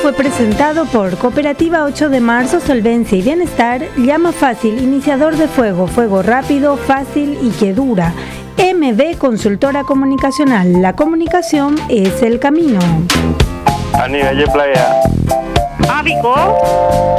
fue presentado por Cooperativa 8 de Marzo, Solvencia y Bienestar, Llama Fácil, iniciador de fuego, fuego rápido, fácil y que dura. MB Consultora Comunicacional, la comunicación es el camino. A nivel de playa. Ábico.